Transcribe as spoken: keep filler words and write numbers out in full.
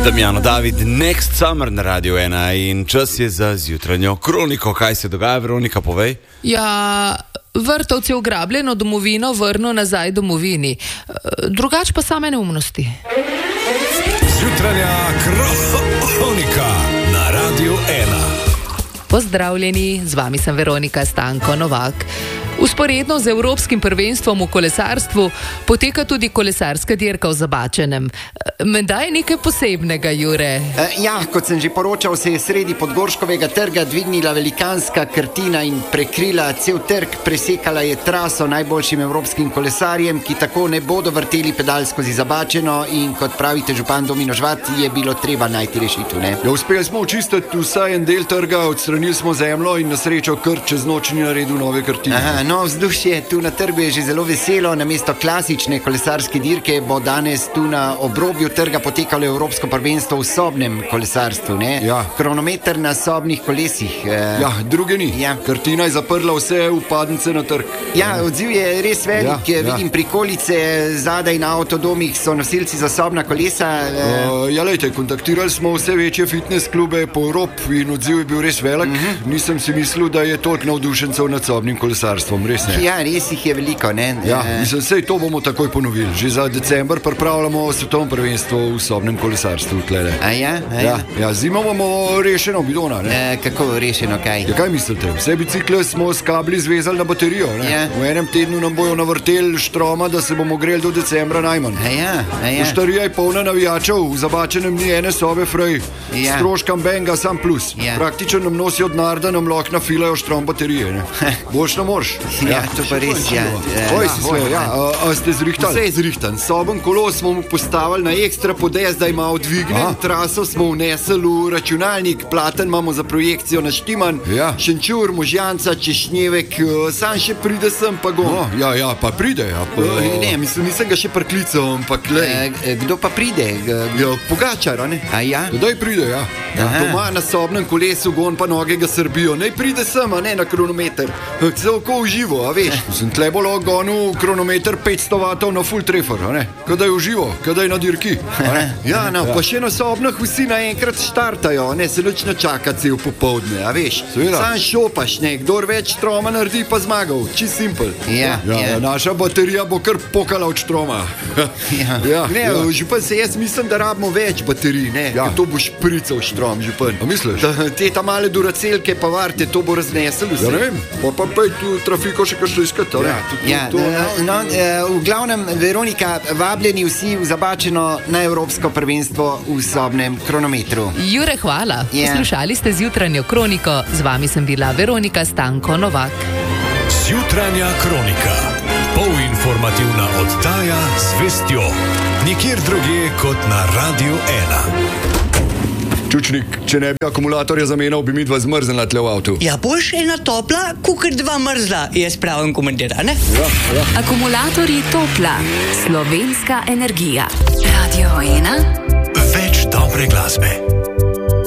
Damjano David, Next Summer na Radio ena in čas je za zjutranjo kroniko. Kaj se dogaja, Veronika, povej? Ja, Vrtovci je ugrabljeno domovino vrnil nazaj domovini. Drugač pa same neumnosti. Zjutranja kronika na Radio ena. Pozdravljeni, z vami sem Veronika Stanko Novak. Usporedno z evropskim prvenstvom v kolesarstvu poteka tudi kolesarska dirka v Zabačenem. Menda je nekaj posebnega, Jure. E, ja, kot sem že poročal, se je sredi Podgorškovega trga dvignila velikanska krtina in prekrila cel trg, presekala je traso najboljšim evropskim kolesarjem, ki tako ne bodo vrteli pedal skozi Zabačeno in, kot pravite župan Domino Žvat, je bilo treba najti rešitev, ne? Ja, uspeli smo očistiti vsaj en del trga, odstranili smo zemljo in na srečo kar čez noč ni naredil nove krtine. Aha, no, vzdušje tu na trgu je že zelo veselo. Namesto klasične kolesarske dirke bo danes tu na obrobju trga potekalo evropsko prvenstvo v sobnem kolesarstvu, ne? Ja. Kronometer na sobnih kolesih. Eh, Ja, druge ni. Ja. Kartina je zaprla vse upadnice na trg. Ja, odziv je res velik. Ja, ja. Vidim prikolice zadaj na avtodomih, so nosilci za sobna kolesa. Eh, Uh, ja, lejte, kontaktirali smo vse večje fitness klube po Evropi in odziv je bil res velik. Uh-huh. Nisem si mislil, da je toliko navdušencev nad sobnim kolesarstvom, res ne. Ja, res jih je veliko, ne? Ja, Eh, mislim, sej to bomo takoj ponovili. Že za december pripravljamo svetovno prvenstvo v sobnem kolesarstvu tlele. A ja? A ja? Ja, ja, zimo bomo rešeno bidona, ne? Eh, kako rešeno, kaj? Ja, kaj mislite? Vse bicikle smo s kabli zvezali na baterijo, ne? Ja. V enem tednu nam bojo navrteli štroma, da se bomo greli do decembra najmanj. A ja? A ja? Poštarija je polna navijačev, v Zabačenem ni ene sobe frej. Ja. Stroškam benga sam plus. Ja. Praktično nam nosijo denar, da nam lahko nafilajo štrom baterije, ne? Boš ne moreš. Ja, to pa res, ja. Eh, Oj, ja, si sve, ja. A, a ste zrihtali? Vse je zrihtan. Soben kolo smo mu postavili na ekstra podest, da ima odvignen. A. Traso smo vnesli v računalnik, platen imamo za projekcijo naštiman. Ja. Šenčur, Možjanca, Češnjevek, eh, sam še pride sem, pa go. No, ja, ja, pa pride, ja. Pa, ne, mislim, nisem ga še priklical, ampak le. Eh, kdo pa pride? G- Ja, Pogačar, a ne? A ja? Kdaj pride, ja. ja Aha. doma na sobnem kolesu, gon pa noge ga srbijo. Naj pride sem, a ne na kronometer. Celko uživo, a veš. Sem tle bo lahko gonil kronometer petsto vatov na full treffer, a ne? Kadaj uživo, kadaj na dirki. a ne? Ja, no, pa še na sobnih vsi naenkrat štartajo, a ne, se nič ne čaka cel popoldne, a veš. Seveda. Sam šopaš, ne, kdor več troma naredi, pa zmagal. Čist simpel. Ja, ja, ja. Naša baterija bo kar pokala od štroma. Ja. ja, Ne, ja. župan, se jaz mislim, da rabimo več baterij, ne? Ja. Ker to bo šprical štrom, župan. A misliš? Ta, te ta male duracelke pa varte, to bo raznesel vse. Ja, ne vem, pa pa pej tu trafiko še kakšno iskati, a ne? Ja, to, no, no, eh, v glavnem, Veronika, vabljeni vsi v Zabačeno na evropsko prvenstvo v sobnem kronometru. Jure, hvala. Ja. Poslušali ste zjutranjo kroniko, z vami sem bila Veronika Stanko Novak. Zjutranja kronika. Polinformativna oddaja z vestjo. Nikjer drugje kot na Radio ena. Čučnik, če ne bi akumulatorja zamenjal, bi mi dva zmrznila tle v avtu. Ja, boš ena topla, kukar dva mrzla, jaz pravim komentar, ne? Ja, ja. Akumulatorji Topla, slovenska energija. Radio ena. Več dobre glasbe.